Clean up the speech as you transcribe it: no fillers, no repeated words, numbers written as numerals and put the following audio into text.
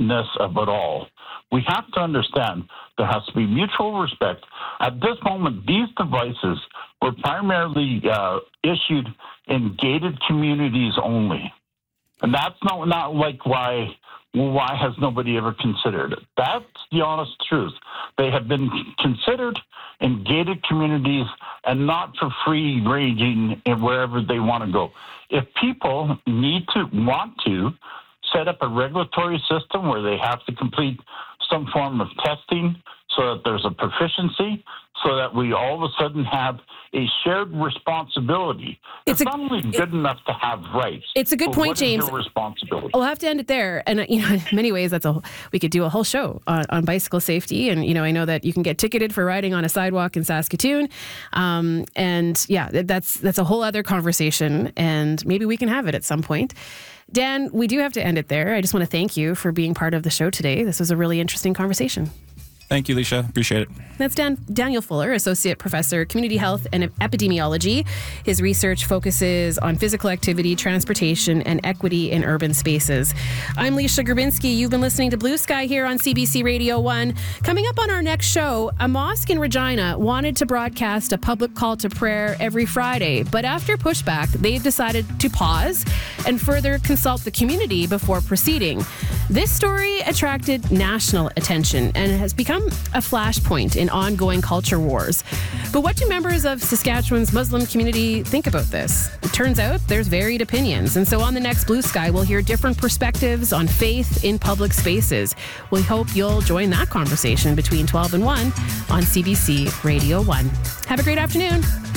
of it all. We have to understand there has to be mutual respect. At this moment, these devices were primarily issued in gated communities only. And that's not like why has nobody ever considered it? That's the honest truth. They have been considered in gated communities and not for free ranging wherever they want to go. If people want to set up a regulatory system where they have to complete some form of testing so that there's a proficiency, so that we all of a sudden have a shared responsibility. It's not only good enough to have rights. It's a good point, James. Your responsibility. We'll have to end it there. And in many ways, we could do a whole show on bicycle safety. And I know that you can get ticketed for riding on a sidewalk in Saskatoon. That's a whole other conversation. And maybe we can have it at some point. Dan, we do have to end it there. I just want to thank you for being part of the show today. This was a really interesting conversation. Thank you, Alicia. Appreciate it. That's Daniel Fuller, Associate Professor, Community Health and Epidemiology. His research focuses on physical activity, transportation, and equity in urban spaces. I'm Leisha Grabinski. You've been listening to Blue Sky here on CBC Radio 1. Coming up on our next show, a mosque in Regina wanted to broadcast a public call to prayer every Friday, but after pushback, they've decided to pause and further consult the community before proceeding. This story attracted national attention and has become a flashpoint in ongoing culture wars. But what do members of Saskatchewan's Muslim community think about this? It turns out there's varied opinions. And so on the next Blue Sky, we'll hear different perspectives on faith in public spaces. We hope you'll join that conversation between 12 and 1 on CBC Radio 1. Have a great afternoon.